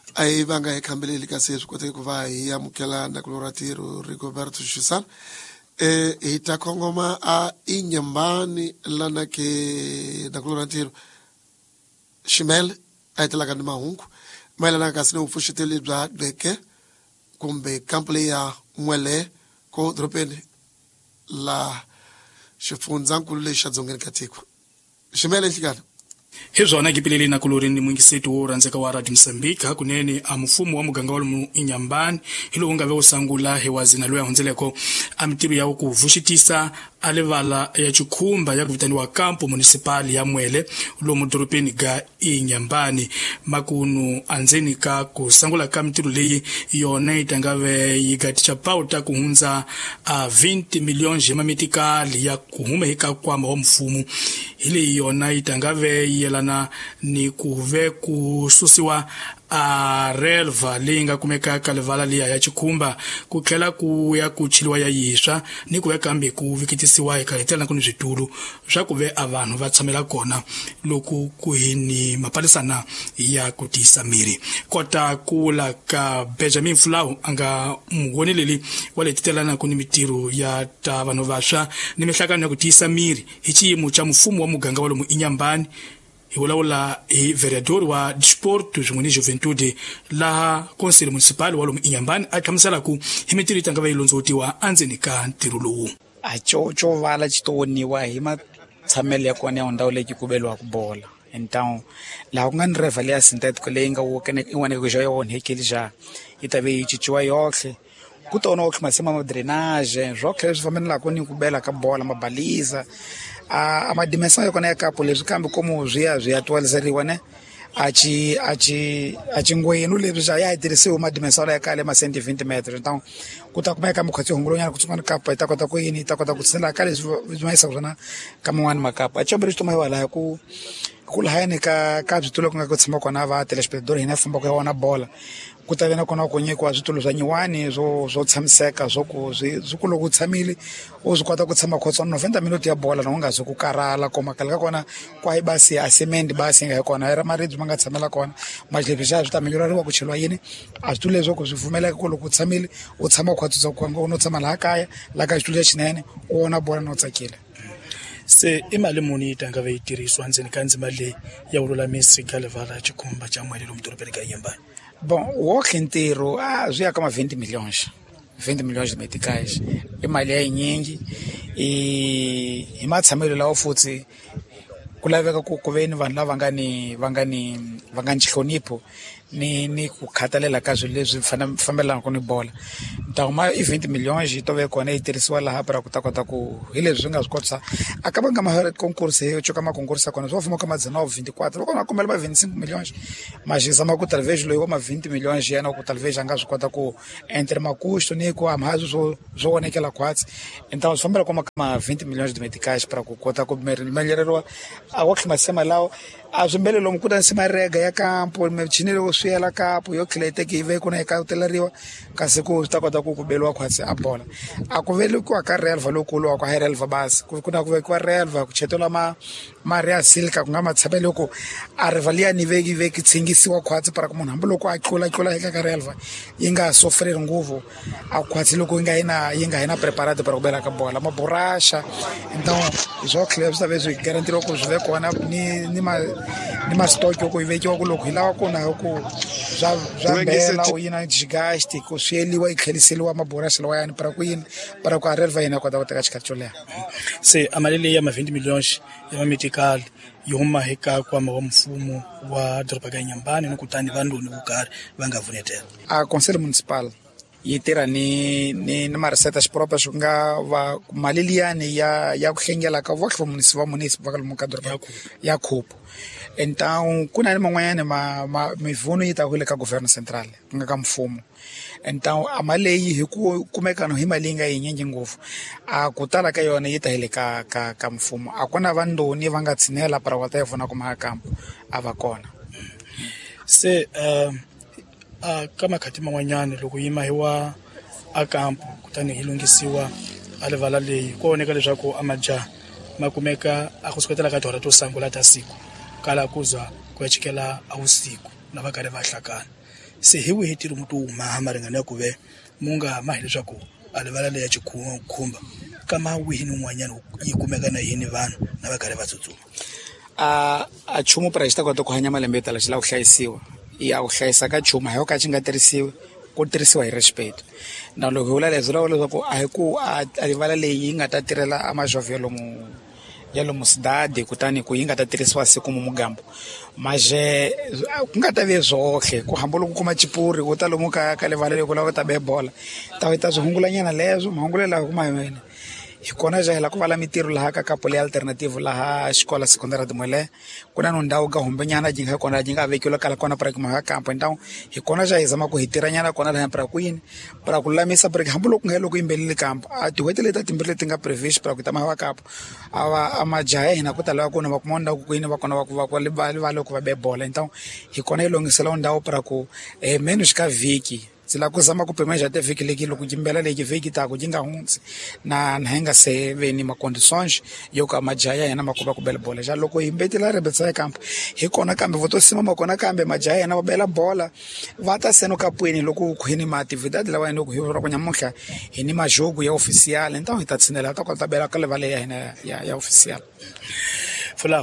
ai vanga ekambeleli ka se kote ku va hi amukela na kuloratiro Rigoberto Shisana ita kongoma a inyambani lana ke na kuloratiro Shimel aitelaga ni mahungu mailana ka sine ufushiteli bya beke kumbe kample ya mwele ko dropeni la shifunza nkulu shadzongeni katikwa Shimel ntikana Hezwana kipilele na kulurini mwingisetu wo ranzeka wa Radio Msambika kunene amufumu wa muganga wa mu inyambani hilo ungave usangula hewazi na lwa honzeleko amitiru ya kuvushitisa alevala ya chukumba ya kuvitani wa kampo municipali ya mwele ulo mudoropeni ga inyambani makunu anzenika kusangula kamitiru leyi yona itangave yigaticha pauta kuhunza 20 milioni jemametikali ya kuhume hika kwa wa mfumu hili yona itangave yelana ni kuve kususiwa relva linga kumeka kalevala liya ya chikumba kukela kuya kuchiliwa ya yisha ni kuweka mbi kuvikitisiwa ikaletela kuni zvitulu zvakuve avanhu vatsamela kona loku kuhini mapalisana ya kutisa miri kota kula ka Benjamin Flau anga mgoneleli wale titelana kuni mitiru ya ta vanhu vasha ni mihlakano ya kutisa miri hichi mucha mfumu wa muganga walo mu inyambani Iwala vereador wa disporto jumuni juventude la conseil municipal walo inyambani akamsala ku himitiri tangava ilonzoti wa anzenika ntirulu acho vala chitoni wa hima tsamele ya kone ondao le kikubelwa kubola então la ungan revalia synthetic lenga wo kene iwane ko joya on hekelija itabe chichwa yohle kutona okho masema drenage joke zvamene la kone kubela ka bola mabaliza ama dimensão yokona ya kapo leswi kambe como zwi atualizeriwa ne achi ngoyenu leswi ja ya tirisiwa ma dimensão ya kale ma 120 metros então kuta kumeka mukhatsi hongolonyana kutsungana kapo itakota ku yini itakota kutsela kale zwimayisa kuzana kama wani makapo achobri tuma wala ku kulahane ka bzitulo kunga kutsima kona va telespectador hina famba ku yona bola kutavena kona kunyekwa zwitulo zwa nyiwani zo tshamiseka zikulo kutsamile uzikota kutsama khotsa 90 minuti ya bola na unga zokukarala koma kalika kona kwa ibasi ya cement basi nga kona era maridzi manga tsamela kona majlepesha zvitamelorwa kuchelwa yini azitule zoko zvivumela kulo kutsamile utsama khotsa za kwanga unotsama la kaya la ka zwitule chinene uona bola no tsakile se imali muni itangave itiriswa nzeni kanzima le ya ulula Messi kalevala chikumba cha mwele lo mdoropeni ka inyambani bom walk inteiro zia kama 20 milhões de meticais imali ya nyingi imatsamelo lawo futhi kulaveka kuveni vanhu lava vangani hlonipho ni kukhathalela ka swilo leswi fambelana ku ni bola ntanguma 20 milhões yi tove kona yi tirhisiwa laha para ku ta kota ku hi leswi swi nga swi kotisa akavanga ma concurso yo choka ma concurso kona swo fuma ka ma 1924 loko na kumela ma 25 milhões majisa ma ku talvez loyi wa ma 20 milhões yana ku talvez anga swi kota ku entre ma custo ni ku amhazo zo onekela kwatsi então swi fambela koma ma 20 milhões de meticais para ku kota ku melhoreriwa a wakhi masema lawo a swimbele lomu kuta nsima rega ya kampo mechini lo swiyela kapo yo klete ke ive kuna eka uteleriwa kasi ku ta kota ku kubelwa kwatsi a bola a ku vele ku aka relva lokulu kwa relva basi kuna ku vekwa relva ku chetola ma Real Silka ku nga matshabele loko a rivalia ni veki tsingisiwa kwatsi para ku munhu hambi loko a tlula eka ka relva yinga sofreri nguvu a kwatsi loko yinga ina preparado para ku bela ka bola ma borasha então zo clubs ta vezo garantir ko zwe kona ni ma stock ko ivekiwa ku loko hilawa kona ku za bela o yina desgaste ko sweliwa ikheliseliwa maborasha lawa yani para ku relva ina kota kuteka chikatolea se amalele ya ma 20 milhões ya medical yoma heka kwa mfumo wa dropa ka inyambani nokutani vandu nokukari vangavunetela a conselho municipal yitira ni ma receitas próprias nga va maliliani ya kuhengela ka vokho municipal ka dropa ya khupo então kuna ni man'wanyana ma mivuno yi ta hule ka governo central nga ka mfumo então amaleyi hi ku kumeka no himali nga yinyingi ngofu a kutala ka yona yi ta hile ka mfumo akona vandoni va nga tsinela para wata yefona ku makampo ava kona se kama kati man'wanyana loko yima hiwa akampo kutani hilungisiwa alevala leyi ku oneka leswaku amaja makumeka akusikotela ka tora to sangula ta siku kala kuza ku echikela a usiku na va kare va hlakana se hi wihi ntirho mu tiwuma maringana ya ku ve mu nga ma hi leswaku a rivala leya khumba kama wihi ni un'wanyana yi kumeka na yini vanhu na va karhi va tsutsuma a nchumu pura xi ta kota ku hanya malembe yo tala xi lava ku hlayisiwa ya ku hlayisa ka nchumu a hi yo ka xi nga tirhisiwi ku tirhisiwa hi respeto na loko hi vula leswi vula leswaku a hi ku a rivala leyi yi nga ta tirhela amajovho ya lomu sidade kutani ku yi nga ta tirhisiwa siku mu mugambo maje ku nga ta ve zohle ku hamba loko kuma chipuri u ta lomu ka rivala leyi ku lava ku ta bebola ta swi hungulanyana leswo mahungulo laha kuma hi mene hi kona jahela ku vala mitirho laha ka kapo leyi alternative laha xikola secondary Dimole ku na no ndhawu ka humbenyana ji nga kona ji nga vekiwa kala kona para ku ma kampo ndhawu hi kona ja hi zama ku hi tirhanyana kona laha para ku yini para ku lamisa para hambi loko nga loko yimbelele kampo a tihwete leti timbirhi leti nga previous para ku ta ma kampo a majaha hina ku tala ku na va kuma ndhawu ku yini va kona va loko va bebola ndhawu hi kona yi longisela ndhawu para ku menu xika viki sila ku zama ku pimela te vhiki leki loko jimbela leki vhiki ta ku ji nga hundzi na hinga se veni ma conditions yo ka majaya yana makuba ku bela bola ja loko himbetela rebetsa ya kampo hi kona kambe voto sima makona kambe majaya yana va bela bola va ta seno kapweni loko ku hini ma activity lawa yana ku hira ku nyamuhla hini majogu ya official ntawo hi ta tsinela ta kota bela ka level ya hina ya official Fulao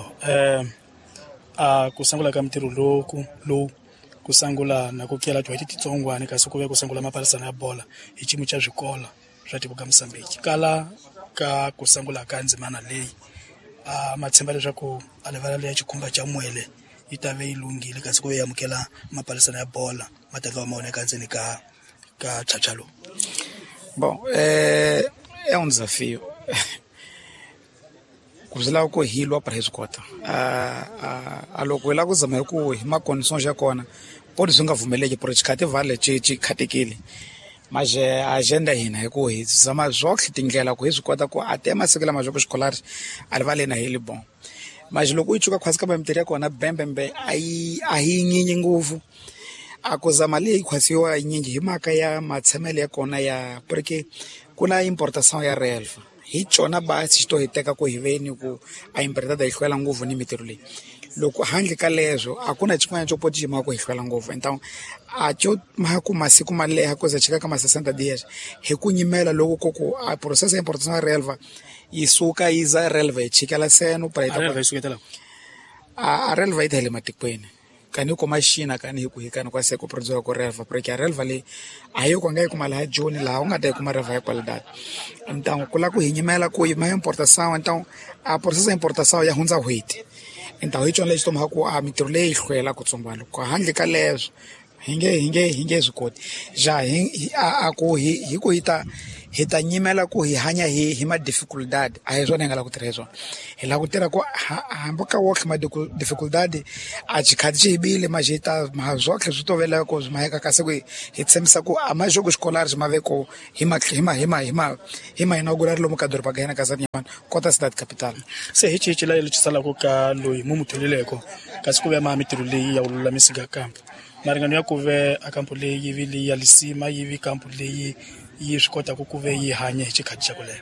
a ku sangula ka mtirho lowu ku sangula na ku kela twa titsongwane kasi ku ve ku sangula mapalisana ya bola hi ximu xa swikola swa tibuka Mosambiki kala ka ku sangula ka ndzimana leyi matshemba leswaku a levala leya xikhumba xa mwele yi ta ve yi lunghile kasi ku ve amukela mapalisana ya bola ma ta va ma oneka ndzeni ka chacha lowu bon é desafio ku zila ku hilwa para swi kota a loko hi la ku zama ku hi ma conditions ya kona podi swi nga vumeleki project vale ci khatekile maje agenda hina hi ku hi zama zohle tindlela ku hi swi kota ku a te masiku lama zwa ku xikolari a rivale na hili bon maje loko yi chuka khwasi ka mitirho ya kona bembembe a hi nyinyi ngopfu a ku zama leyi khwasiwa nyingi hi mhaka ya matshamelo ya kona ya porque ku na importação ya relva hi chona basi xito hi teka ku hi veni ku a importada hi hlwela ngopfu ni mitirho leyi loko handle ka leswo a ku na xin'wana xo poti xi ku hi hlwela ngopfu então a xo maku masiku ma leha ku za chika ka ma 60 dias hi ku nyimela loko ku a process ya importação ya relva yi suka yi za relva yi chikela seno para a relva yi ta le matikweni kani ku machina kani hi ku hi kana kwa se ku produce ku relva porque a relva le a yi ku nga yi kuma laha Joni laha u nga ta yi kuma relva ya qualidade então ku la ku hi nyimela ku yi ma importação então a process ya importação ya hundza hweti então hi chona lexi tomaka ku a mitirho leyi hlwela ku tsombala ku handle ka leswo hi nge swi koti ja a ku hi ku hi ta nyimela ku hi hanya hi ma difficultad a hi swona hi nga la ku tirha swona hi la ku tirha ku hambi ka wohle ma difficultad a xikhati xi hibile ma xi ta ma zohle swi tovela ku swi maheka kasi ku hi tshembisa ku a ma xoku xikolari xi ma veko hi ma inaugurar lomu ka doroba ka hina ka Zanyamana kota Cidade Capital se hi cici la lexi salaka ka loyi mu mutholeleko kasi ku ve ma mitirho leyi ya ululamisi ka kampo maringano ya ku ve a kampo leyi yi vili ya lisima yi vi kampo leyi yi swi kota ku ve yi hanya hi xikhati xa ku leha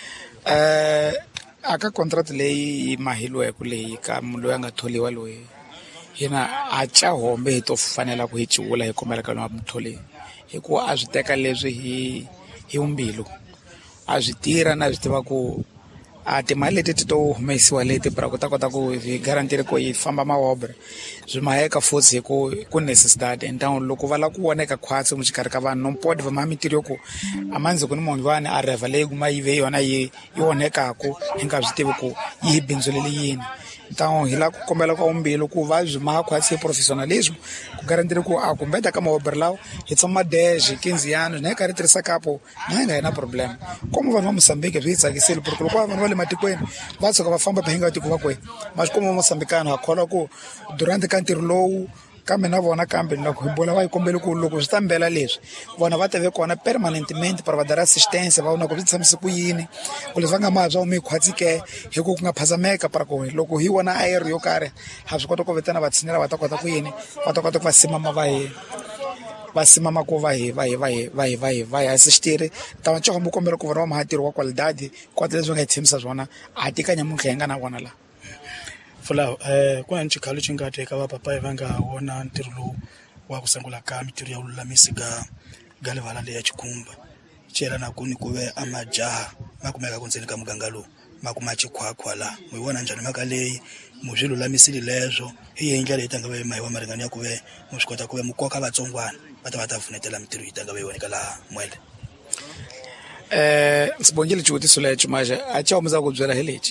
aka contract leyi yi mahiliweke leyi ka loyi a nga tholiwa loyi hina a ca hombe hi to fanela ku hi ciwula hi kombela ka loyi a mutholi hikuva a swi teka leswi hi umbilu a swi tirha na swi tiva ku a timali leti ti to humesiwa leti para ku ta kota ku hi garantire ku yi famba maobra swi maheka futhi ku necessidade então loko va la ku voneka khwatsi mu xikarhi ka vanhu nompodi va ma mitirho ku a manzi ku ni munhu vani a reva leyi kuma yi ve yona yi onhekaku hi nga swi tivi ku yi hi bindzulele yini então hi la ku kombela ka umbilu ku va byi maha khwatsi hi professionalismo ku garantire ku a kumbeta ka maobra lawa hi tshama 10 15 anos na hi karhi tirhisa kapo na hi nga hi na problem como vanhu va Mosambiki byi hi tsakisile porque loko vanhu va le matikweni va tshuka va famba phinga tiko va kwe mas como mosambikano ha kholwa ku durante ka ntirho lowu kambe na vona kambe loko hi bola va yi kombele ku loko swi ta mbela leswi vona va ta ve kona permanentemente para va dara assistance va vona ku swi tshamise ku yini ku leswi va nga maha bya umi hi khwatsike hi ku nga phazameka para ku loko hi vona ayeri yo karhi ha swi kota ku vitana va tshinela va ta kota ku yini va ta kota ku va simama va simama ku va hi assistire ta ncogo mu kombela ku vona va mahatirho wa qualidade kota leswi va nga hi tshemisa swona a tikanyamuntlha hi nga na vona laha Fulao ku na nchikalo xi nga teka va papai va nga wona ntirho lowu wa kusangula ka mitiro ya ululamisi gale vala le ya Chikhumba chela na kuni kuve amajaha makumeka kunzeni ka mugangalo makumachi khwakhwa la muyibona njani makaleyi muzvilulamisile lezo iye indlela itanga ve mai wa maringani ya kuve muswikota kuve mukoka vatsongwana vata vunetela mitiro itanga ve wonika la Mwele. Sibongile chutiso lecho manje acha umza kubyela helechi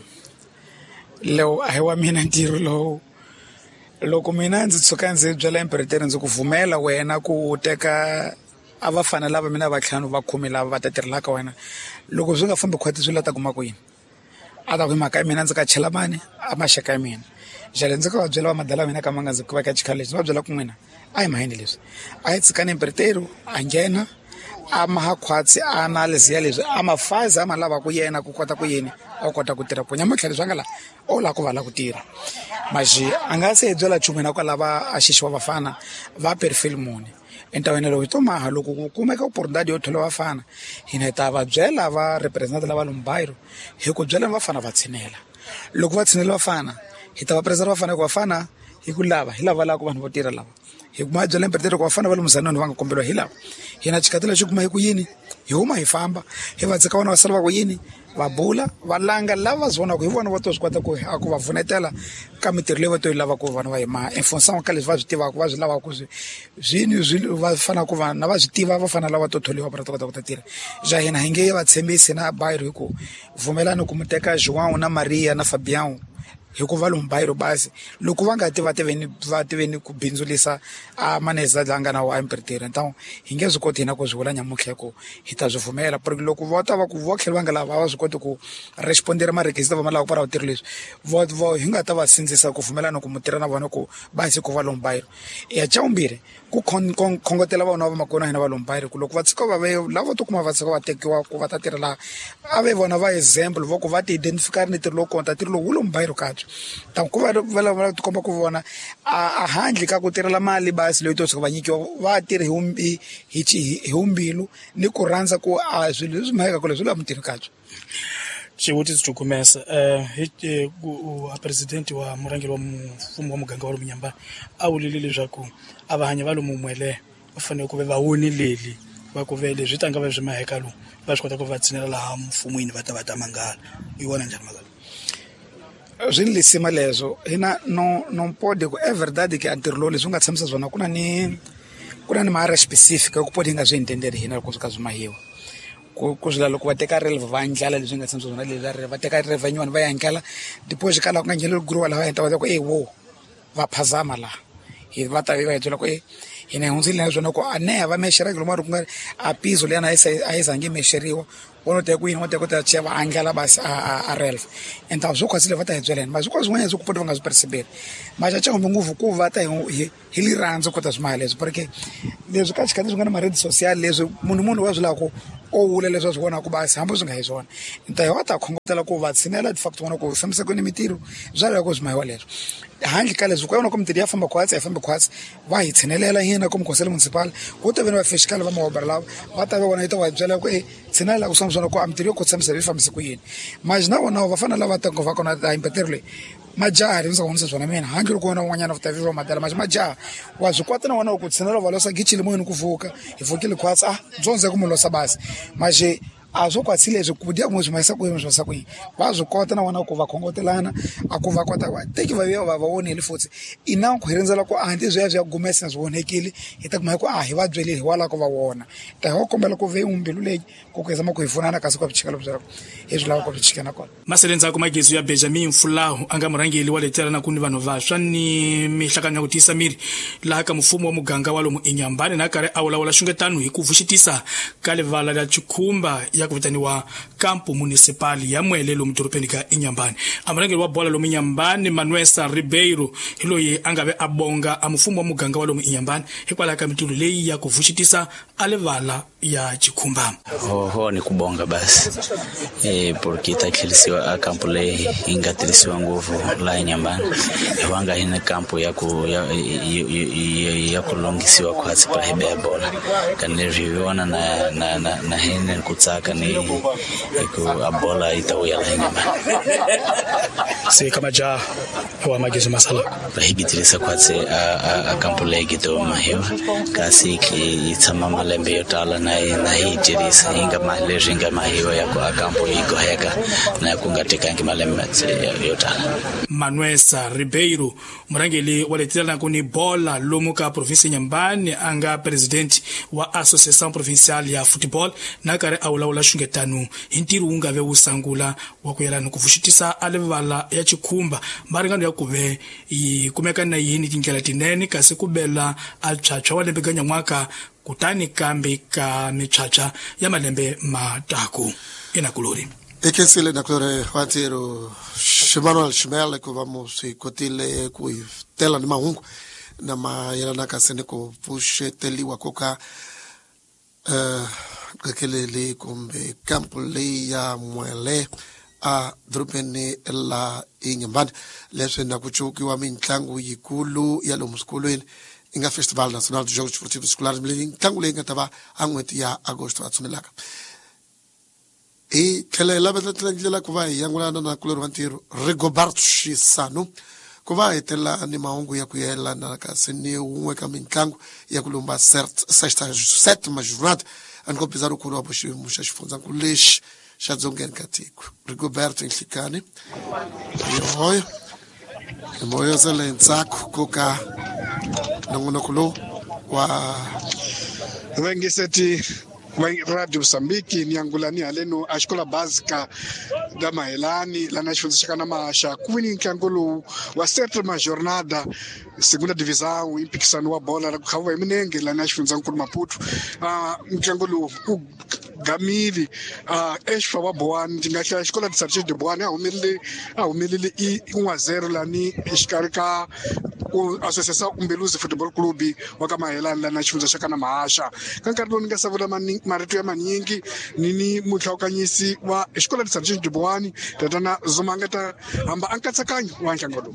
lo ahiwa mina ntiro lo loko mina ndzi tsuka ndzi byela imperator ndzi kuvumela wena ku teka avafana lava mina vatlhanu va khumi lava va ta tirhela ka wena loko swi nga fambi khwati swi lata kuma kwini ata ku mhaka mina ndzi ka chela mani a maxaka ya mina jale ndzi ka va byela va madala mina ka manga ndzi ku va ka chikhaleti va byela ku n'wina a hi mahini leswi a hi tsikana imperator a nghena a maha khwatsi a analyze leswi a mafazi a malava ku yena ku kota ku yini a kota ku tirha ku nyamutlhela swa nga la o la ku vala ku tirha maji a nga se byela chumena kwa lava a xixwa vafana va perfil muni entawena lo to maha loko ku kumeka oportunidade yo thola vafana hina ta va byela va represent lava Lombairo hi ku byela vafana va tshinela loko va tshinela vafana hi ta va president vafana ku vafana hi ku lava hi lava la ku vanhu vo tirha lava hi kuma byela imperator ku vafana va le Muzanani va nga kombelwa hi lava hina chikatela xi kuma hi ku yini hi huma hi famba hi va tsika vona va sala va ku yini va bula va langa lava zvona ku hi vona va to swi kota ku va vunetela ka mitirho leyi va to yi lava ku vana va hi ma enfonsa ka leswi va swi tivaka va swi lava ku zwini va fana ku vana va swi tiva va fana lava to tholiwa va ta kota ku ta tirha ja hina hi nge va tshembisi na Bairo hi ku vumelani ku muteka João na Maria na Fabião hikuva Lombairo basi loko va nga va tiveni ku bindzulisa a maneza langa na wa imperator então hi nge swi koti hina ku swi vula nyamutlhe ku hi ta swi vumela porque loko va ta va ku vo tlhela va nga lava va swi koti ku respondera marequisite va malava ku para vutirhi leswi vo hi nga ta va sindzisa ku vumelana ku mutirha na vona ku basi ku va Lombairo ya chaumbire ku khongotela vona va makona hina va Lombairo ku loko va tsika va ve lava to kuma va tsika va tekiwa ku va ta tirha la ave vona va example vo ku va ti identify ni tirho lo konta tirho lo Lombairo katswa ta ku va ti komba ku vona a handle ka ku tirhela mali basi leyi to tsika va nyikiwa va tirhi hi umbilu ni ku rhandza ku a swilo leswi maheka ku leswi la mutirhi katswa Xivutiso xo kumesa a president wa murhangeri wa mfumo wa muganga wa Munyambani a vulile leswaku a vahanyi va lomu Mwele va fanele ku ve va wonileli va ku ve leswi tanga va swi maheka lomu va swi kota ku va tsinela laha mfumwini va ta mangala yi vona njhani magala zwini lisima lezo hina non pode ku é verdade que antirlo leswi nga tshamisa zwona kuna ni maara specific ku pode nga swi entendere hina ku swi ka swi mahiwa ku swi loko va teka releva va ndlala leswi nga tshamisa zwona leswi va teka revenue va ya ndlala deposit kala ku nga ngelo guru la va enta va ku wo va phazama la hi va ta va yetela ku hina hundzile na zwona ku aneha va mexera ku lomaro ku nga a piso le na a izange mexeriwa wono te ku yini wote ku ta cheva angala basi a relva enta zwo kwasile va ta hedzweleni ma zwo kwasile zwo ku pota va nga swi perceive ma cha chombe nguvu ku va ta hi liranzo ku ta swi mahale porque leswi ka xikati swi nga na maredi social leswi munhu wa swi lava ku o wule leswi swi vona ku basi hambo swi nga hi swona enta hi wa ta khongotela ku va tsinela de facto vona ku fambisa ku ni mitirho bya loko swi mahiwa leswi handle ka leswi ku yona ku mitirho ya famba khwatsi va hi tshinelela hina ku mukonsele municipal ku ta vena va fiscal va mawabara lava va ta vona yi ta va byela ku tshinelela ku swona ku mitirho yo ku tshamisela yi fambisa ku yini manje na vona va fana lava ta va kona a imperator leyi majaha ndzi vonisa swona mina handle loko wona un'wanyana va ta viva madala manje majaha wa swi kota na wona ku tshinela va losa gichile moyeni ku vuka hi vukile khwatsi dzonze ku mu losa basi manje a swo kwatsi leswi ku dia mu swi maisa ku yini swi sa ku yini va swi kota na vona ku va khongotelana a ku va kota va teki va vonile futsi ina ku hirindzela ku anti zwi ya gumesa swi vonekile hi ta kuma ku hi va byelile hi wala ku va wona ta ho kombela ku ve umbilu leyi ku zama ku hi pfunana kasi ku bichikela byela hi swi lava ku bichikana kona maselenza ku magezi ya Benjamin Mfulahu anga murhangeli wa letela na kuni vanhu vaswa ni mihlakanya ku tisa miri laha ka mfumo wa muganga wa lomu Inyambani na kare a wula xungetano hi ku vuxitisa ka levala la Chikhumba ya ku vitaniwa kampu municipal ya Mwele lomu dorobeni ka Inyambani amurhangeri wa bola lomu Inyambani Manuesa Ribeiro hi loyi anga ve abonga a mfumo wa muganga wa lomu Inyambani hikwalaho ka mitirho leyi ya ku vuxitisa a levala ya Chikhumba ho ni kubonga basi porque itakhilisiwa a kampu leyi ingatirisiwa nguvu la Inyambani wanga hina kampu ya kulongisiwa khwatsi pa hebe ya bola kanirivona na hina kutsaka ni a bola itakuya la Inyambani. Se kama ja wa magizo masala Rahigitirisa kwatse a kampu legi to mahewa kasi ki itama malembe yotala na hijirisa inga mahleji inga mahewa yako a kampu iko heka na kungatika inga malembe yotala. Manuesa Ribeiro murangeli waletela kuni bola lomuka province Nyambani anga president wa association provinciale ya football na kare awula shungetanu intiru unga ve usangula wakuyela nukuvushitisa alevala ya chikumba mbaringano ya kuve kumeka na yini tingela tinene kasi kubela alchacha walembe ganya mwaka kutani kambi ka michacha ya malembe mataku ina kuluri. Ekesile na kulore watero Shimano Shimele ko vamos ikotile ku tela ni mahungu na mayela na kasene ko pushe teli wakoka kakele kumbe kampu le ya mwele a drupeni la Inyambani leso na kuchuki wa mintlangu yikulu ya lo muskulweni inga Festival Nacional de Jogos Esportivos Escolares mintlangu le ngataba angweti ya agosto atsumelaka e kele la betla kuvai yangulana na kuloro vantiru Rigoberto Chisano kuvai tela ni maungu ya kuyela na kasini unwe ka mintlangu ya kulumba sétima jornada anko pizaro kuro aposhi mushafunza kulish shadzongen katiku Rigoberto Inhlikani yoyo moyo zele ntsako koka nangonokulo wa vengiseti Radio Msambiki niangulani aleno a escola básica da Maelani lá na escola na Macha kuni nkangolo wa sétima jornada segunda divisão impixano wa bola na khawa eminenge lá na escola nkulu Maputo nkangolo gamili esfa wa Boani ndingahla escola de Sargento de Boani a umilili 1-0 lá ni iskarika associação Umbeluzi Football Club wakamahelani la na chifunza shaka na Maasha kankarilo ningasavula maritu ya maningi nini mutlaukanyisi wa escola de Sargento de Boani tatana zomangata amba ankatsakanyo wa nkangolo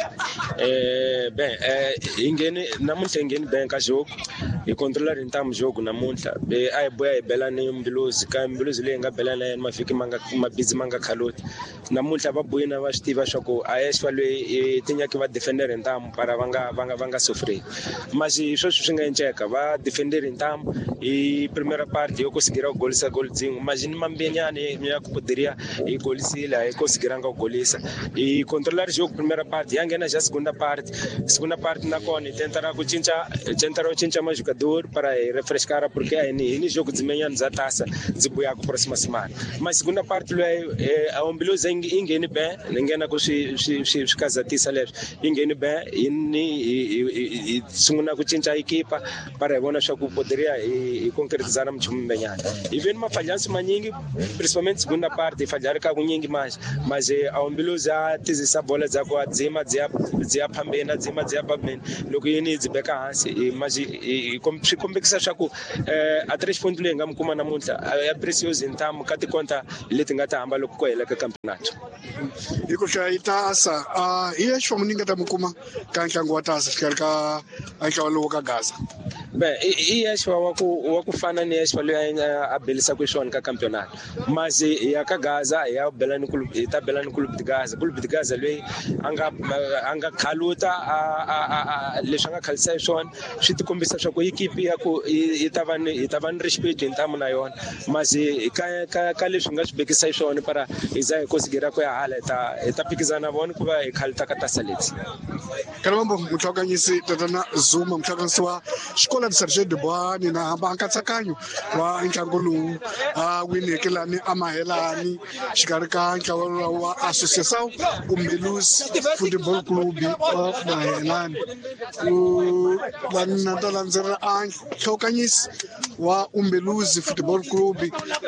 ingeni namunhla ingeni bem ka jogo e controlar então jogo namunhla be ai boya bela ni Umbeluzi ka Umbeluzi le nga bela na mafiki manga mabizi manga khaloti namunhla babuina va stiva shako aesfa le tinya ki va defender então para vanga sofrer mas isso swi nga enceka va defender então e primeira parte eu conseguiria o golzinho mas ni mambenyane minha que poderia e golisila e conseguiranga o golisa e controlar jogo primeira parte yangena já segunda parte na cone tentará cincha mais jogador para refrescar porque aí ni jogo de manhã já taça zibuya ku próxima semana mas segunda parte a Umbeluzi ingene bem ninguém na se casatisa leve ingene bem e sunguna kuchincha equipa para bona sha ku poderia e concretizar mchumi mbenyana e vem uma falhança manyingi principalmente segunda parte falhar ka kunyingi mas a Umbeluzi atizisa bola za kwa dzima dzia phambena dzima dzia babeni loko yini dzibeka hansi mas e kombekisa sha ku a 3 pontos lenga mkuma namunhla é precioso então kati conta leti ngata hamba loko ko hela ka campeonato iko shaita asa yesho muninga tamukuma kanklangu watasa fikarika ankawalo ka Gaza bem yesho wa ku fana ni yesho le abelisa ku shon ka campeonato mas ya ka Gaza ya belani club ita belani club de Gaza le anga khaluta leswi nga khalisa swona swi ti kombisa swa ku equipe ya ku itava ni respeto intamo na yona mas ka leswi nga swi bekisa swona para iza conseguira ku ya hala eta pikizana vona ku va khalita ka tasaleti Kalambo mutlaukanyisi tatana Zuma mutlaukanyisi wa escola de Sargento de Boani na hamba ankatsakanyo wa nkangolo winekelani amahelani xikarika nkawalo wa associação Umbeluzi Football Club wa Mahelani vanatalanzera nhlaukanyisi wa Umbeluzi Football Club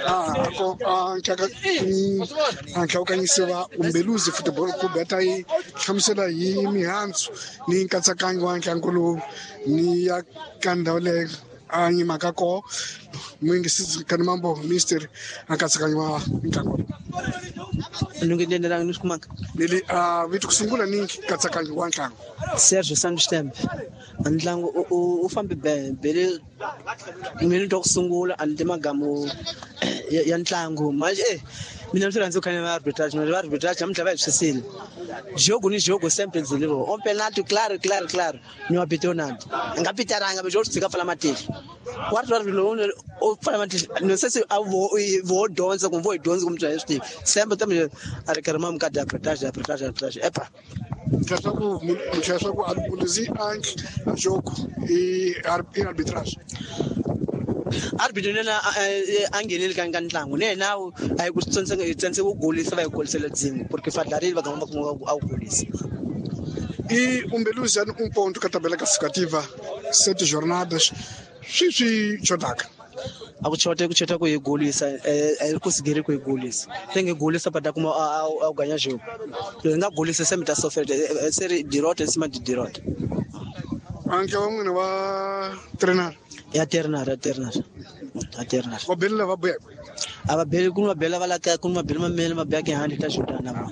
nhlaukanyisi wa Umbeluzi Football Club atayi hlamusela hi mihandzu ni nkatsakanyo wa nkangolo ni ya kandawle anyimaka ko mwingi kanimambo minister nkatsakanyo wa nkangolo Nungendenderanga niskumanga. Lili vitu kusungula ningi katsakangi wa ntlangu. Sergio Santos Tembe. Ntlangu ufambe bele ngene nto kusungula andemagamo ya ntlangu. Manje mina msebenzi ukhanya arbitrage no arbitrage amhlaba yisisile. Jogo ni jogo sempre nzililo. On penalty claro. Ni wapitonandi. Ngapitaranga bejo sika fala mateli. Watu lo o fala mateli. No sese vo donza kumvo donza kumtwa yesti. Sempre tamile arikarama mkada arbitrage. Epa. Mchasa ku albulizi anki jogo e arbitrage. Arbitro nena angeneli kanga ntlangu nawo ayikutsonse ukugolisa bayigholisela dzingo porque fadlareli bagamba awugolisa. E Umbeluzi um ponto tabela classificativa 7 jornadas swi chotaka kuchota kuyigolisa ayikusigeri kuyigolisa tengegolisa pada kuma awuganya jogo ngagolisa semita sofete seri dirota sima di dirota anke wamwe wa treinar ya ternar wabela vabuya ababeli kunwa bela balaka kunwa bela mamela mabeke handi tashutana ba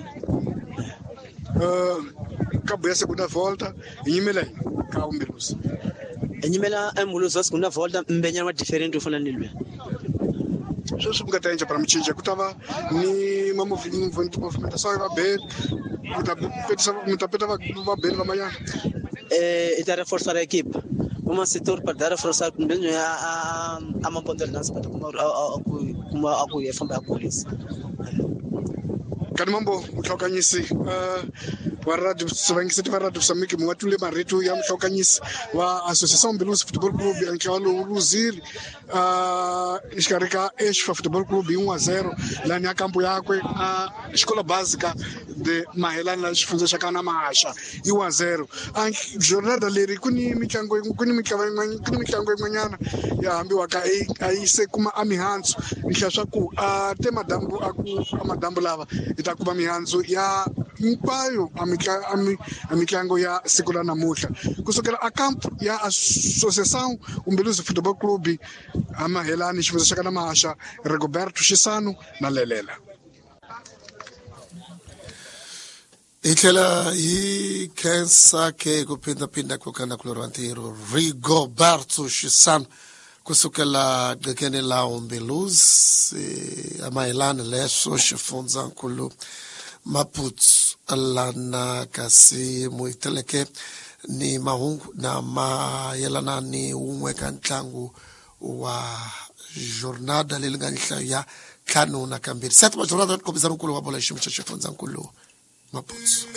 kabuya segunda volta inyimela ka Umbeluzi enyimela Umbeluzi segunda volta mbenya wa different ufana nilwe sweswi mungataenja para michinja kutava ni movimentação ya vabeli mutapeta vabeli vamanyana ita reforçar a equipe uma setor para reforçar com bem a ponderância para como a yefamba a polícia kani mambo mhlokanyisi wa radio sivangise va radio Msambiki mwatule maritu ya mhlokanyisi wa Associação Umbeluzi Futebol Clube ankiwalo Luziri ishikarika Exfa Futebol Clube 1-0 lani ya kampo yakwe escola básica de Mahelani la xifunza xa kana Mahasha 1-0 jornada leri kuni mitlangu yin'wanyana ya hambiwa ka ayise kuma amihandzu ihla swa ku te madambu amadambu lava ita kuma mihandzu ya hinkwayo a mitlangu ya siku la namuhla kusukela a kampo ya Associação Umbeluzi Futebol Clube Mahelani xifunza xa kana Mahasha Rigoberto Xisano na Lelela Itlhela hi khensa ke kuphinda ku kana kulorwa ntirho Rigoberto Xisano kusukela gqekeni la Umbeluzi Mahelani leswo xifundzankulu Maputo lana kasi muiteleke ni mahungu na mayelana ni un'we ka ntlangu wa jornada leyi nga nhlayo ya 5 na kambirhi 7 majornada kombisa nkulu wa bola xiyimo xa xifundzankulu Maputo.